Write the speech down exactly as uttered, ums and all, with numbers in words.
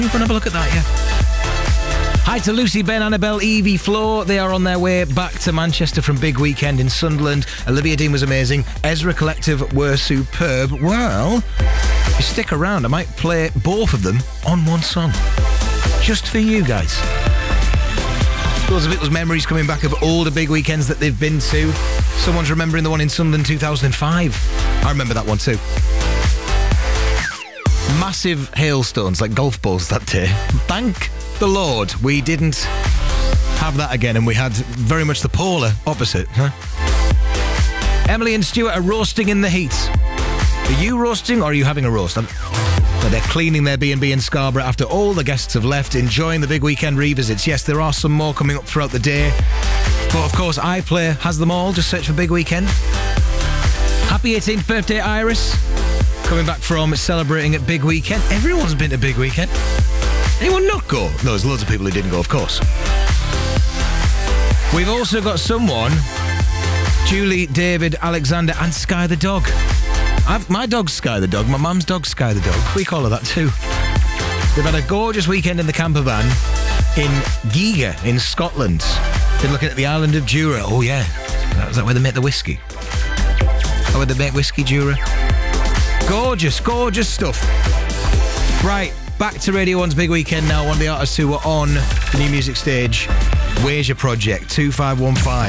You can have a look at that, yeah. Hi to Lucy, Ben, Annabelle, Evie, Flo. They are on their way back to Manchester from Big Weekend in Sunderland. Olivia Dean was amazing. Ezra Collective were superb. Well, if you stick around, I might play both of them on one song. Just for you guys. Loads of it was memories coming back of all the big weekends that they've been to. Someone's remembering the one in Sunderland two thousand five. I remember that one too. Massive hailstones like golf balls that day. Thank the Lord we didn't have that again, and we had very much the polar opposite. Huh? Emily and Stuart are roasting in the heat. Are you roasting or are you having a roast? I'm... They're cleaning their B and B in Scarborough after all the guests have left, enjoying the big weekend revisits. Yes, there are some more coming up throughout the day. But of course, iPlayer has them all. Just search for Big Weekend. Happy eighteenth birthday, Iris. Coming back from celebrating at Big Weekend. Everyone's been to Big Weekend. Anyone not go? No, there's loads of people who didn't go, of course. We've also got someone, Julie, David, Alexander and Sky the dog. I've, my dog's Sky the dog. My mum's dog's Sky the dog. We call her that too. They've had a gorgeous weekend in the camper van in Giga in Scotland. Been looking at the island of Jura. Oh yeah, is that where they make the whiskey? Is that where they make whiskey, Jura? Gorgeous, gorgeous stuff. Right, back to Radio one's Big Weekend now. One of the artists who were on the New Music Stage, Where's Your Project? two five one five.